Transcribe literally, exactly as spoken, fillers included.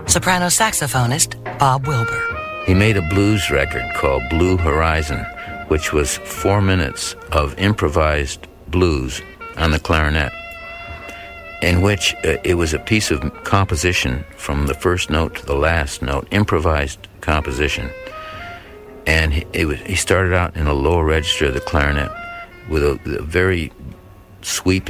soprano saxophonist Bob Wilber. He made a blues record called Blue Horizon, which was four minutes of improvised blues on the clarinet, in which uh, it was a piece of composition from the first note to the last note, improvised composition. And he, it was, he started out in a lower register of the clarinet with a, a very sweeping